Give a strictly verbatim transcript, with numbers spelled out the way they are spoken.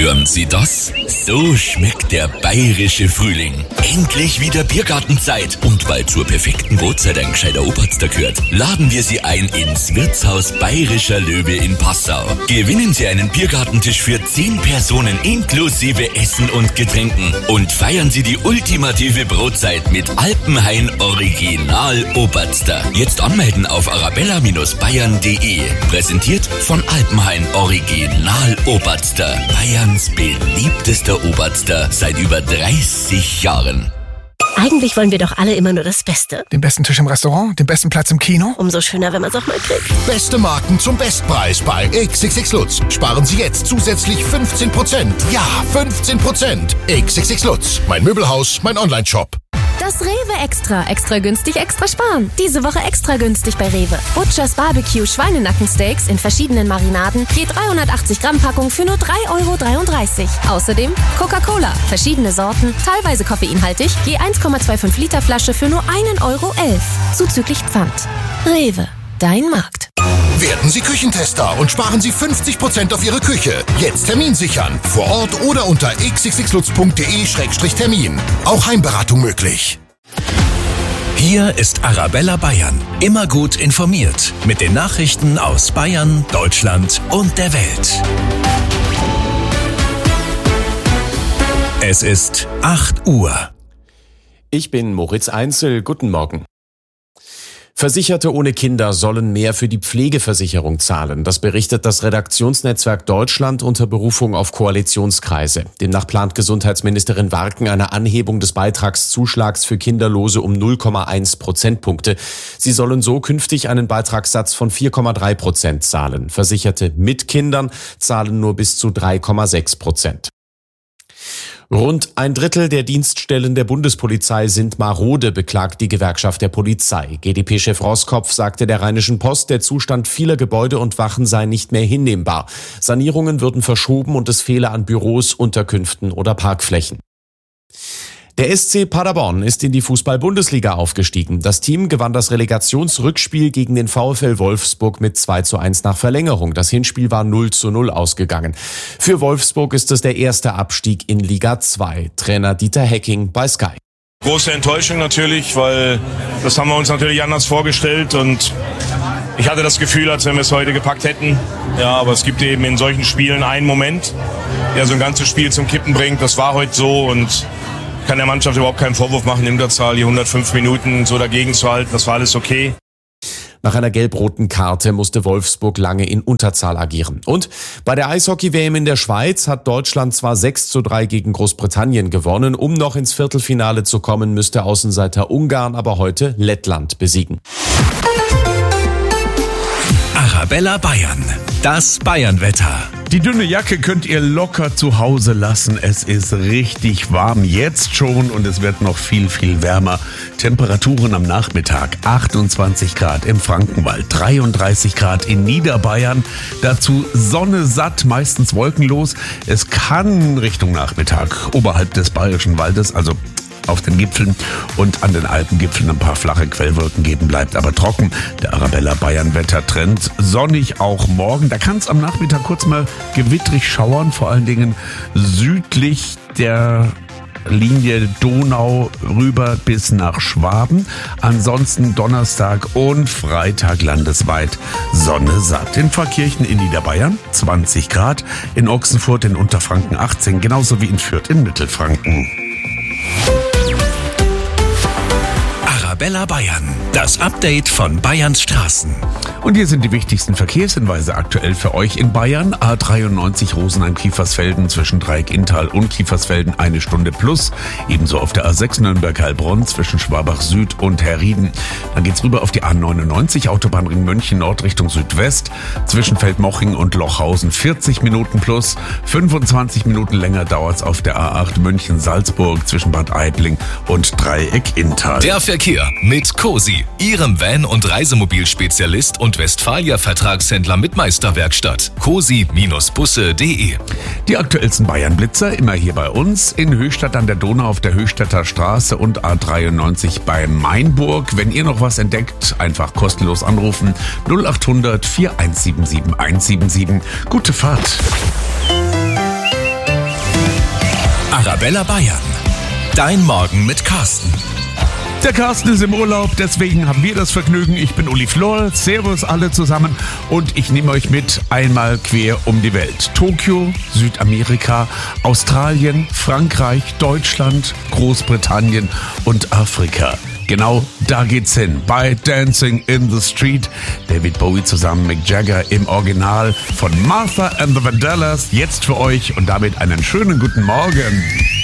Hören Sie das? So schmeckt der bayerische Frühling. Endlich wieder Biergartenzeit. Und weil zur perfekten Brotzeit ein gescheiter Oberster gehört, laden wir Sie ein ins Wirtshaus Bayerischer Löwe in Passau. Gewinnen Sie einen Biergartentisch für zehn Personen inklusive Essen und Getränken. Und feiern Sie die ultimative Brotzeit mit Alpenhain Original Oberster. Jetzt anmelden auf arabella Bindestrich bayern punkt de. Präsentiert von Alpenhain Original Oberster. Bayerns beliebtester Oberster seit über dreißig Jahren. Eigentlich wollen wir doch alle immer nur das Beste. Den besten Tisch im Restaurant, den besten Platz im Kino. Umso schöner, wenn man es auch mal kriegt. Beste Marken zum Bestpreis bei X X X Lutz. Sparen Sie jetzt zusätzlich fünfzehn Prozent. Ja, fünfzehn Prozent. X X X Lutz. Mein Möbelhaus, mein Online-Shop. Das Rewe Extra. Extra günstig, extra sparen. Diese Woche extra günstig bei Rewe. Butchers Barbecue Schweinenackensteaks in verschiedenen Marinaden. Je dreihundertachtzig Gramm Packung für nur drei Euro dreiunddreißig. Außerdem Coca-Cola. Verschiedene Sorten, teilweise koffeinhaltig. Je eins Komma fünfundzwanzig Liter Flasche für nur ein Euro elf. Zuzüglich Pfand. Rewe. Dein Markt. Werden Sie Küchentester und sparen Sie fünfzig Prozent auf Ihre Küche. Jetzt Termin sichern. Vor Ort oder unter x x x lutz punkt de Schrägstrich Termin. Auch Heimberatung möglich. Hier ist Arabella Bayern. Immer gut informiert. Mit den Nachrichten aus Bayern, Deutschland und der Welt. Es ist acht Uhr. Ich bin Moritz Einzel. Guten Morgen. Versicherte ohne Kinder sollen mehr für die Pflegeversicherung zahlen. Das berichtet das Redaktionsnetzwerk Deutschland unter Berufung auf Koalitionskreise. Demnach plant Gesundheitsministerin Warken eine Anhebung des Beitragszuschlags für Kinderlose um null Komma eins Prozentpunkte. Sie sollen so künftig einen Beitragssatz von vier Komma drei Prozent zahlen. Versicherte mit Kindern zahlen nur bis zu drei Komma sechs Prozent. Rund ein Drittel der Dienststellen der Bundespolizei sind marode, beklagt die Gewerkschaft der Polizei. G D P-Chef Roskopf sagte der Rheinischen Post, der Zustand vieler Gebäude und Wachen sei nicht mehr hinnehmbar. Sanierungen würden verschoben und es fehle an Büros, Unterkünften oder Parkflächen. Der S C Paderborn ist in die Fußball-Bundesliga aufgestiegen. Das Team gewann das Relegationsrückspiel gegen den VfL Wolfsburg mit zwei zu eins nach Verlängerung. Das Hinspiel war null zu null ausgegangen. Für Wolfsburg ist es der erste Abstieg in Liga zwei. Trainer Dieter Hecking bei Sky. Große Enttäuschung natürlich, weil das haben wir uns natürlich anders vorgestellt und ich hatte das Gefühl, als wenn wir es heute gepackt hätten. Ja, aber es gibt eben in solchen Spielen einen Moment, der so ein ganzes Spiel zum Kippen bringt. Das war heute so und kann der Mannschaft überhaupt keinen Vorwurf machen, in der Zahl die hundertfünf Minuten so dagegen zu halten. Das war alles okay. Nach einer gelb-roten Karte musste Wolfsburg lange in Unterzahl agieren. Und bei der Eishockey-W M in der Schweiz hat Deutschland zwar sechs zu drei gegen Großbritannien gewonnen. Um noch ins Viertelfinale zu kommen, müsste Außenseiter Ungarn aber heute Lettland besiegen. Arabella Bayern. Das Bayernwetter. Die dünne Jacke könnt ihr locker zu Hause lassen. Es ist richtig warm jetzt schon und es wird noch viel, viel wärmer. Temperaturen am Nachmittag achtundzwanzig Grad im Frankenwald, dreiunddreißig Grad in Niederbayern. Dazu Sonne satt, meistens wolkenlos. Es kann Richtung Nachmittag oberhalb des Bayerischen Waldes, also auf den Gipfeln und an den Alpengipfeln ein paar flache Quellwolken geben, bleibt aber trocken. Der Arabella Bayern Wettertrend sonnig auch morgen. Da kann es am Nachmittag kurz mal gewittrig schauern, vor allen Dingen südlich der Linie Donau rüber bis nach Schwaben. Ansonsten Donnerstag und Freitag landesweit Sonne satt. In Pfarrkirchen in Niederbayern zwanzig Grad, in Ochsenfurt in Unterfranken achtzehn, genauso wie in Fürth in Mittelfranken. Arabella Bayern. Das Update von Bayerns Straßen. Und hier sind die wichtigsten Verkehrshinweise aktuell für euch in Bayern. A dreiundneunzig Rosenheim-Kiefersfelden zwischen Dreieck-Inntal und Kiefersfelden eine Stunde plus. Ebenso auf der A sechs Nürnberg-Heilbronn zwischen Schwabach Süd und Herrieden. Dann geht's rüber auf die A neunundneunzig Autobahnring München Nord Richtung Südwest. Zwischen Feldmoching und Lochhausen vierzig Minuten plus. fünfundzwanzig Minuten länger dauert's auf der A acht München-Salzburg zwischen Bad Aibling und Dreieck-Inntal. Der Verkehr mit Cosi, Ihrem Van- und Reisemobilspezialist und Westfalia-Vertragshändler mit Meisterwerkstatt. cosi Bindestrich busse punkt de. Die aktuellsten Bayern-Blitzer immer hier bei uns. In Höchstadt an der Donau auf der Höchstädter Straße und A dreiundneunzig bei Mainburg. Wenn ihr noch was entdeckt, einfach kostenlos anrufen. null acht hundert vier eins sieben sieben eins sieben sieben. Gute Fahrt. Arabella Bayern. Dein Morgen mit Carsten. Der Carsten ist im Urlaub, deswegen haben wir das Vergnügen. Ich bin Uli Flor, servus alle zusammen und ich nehme euch mit einmal quer um die Welt. Tokio, Südamerika, Australien, Frankreich, Deutschland, Großbritannien und Afrika. Genau da geht's hin, bei Dancing in the Street. David Bowie zusammen mit Mick Jagger im Original von Martha and the Vandellas. Jetzt für euch und damit einen schönen guten Morgen.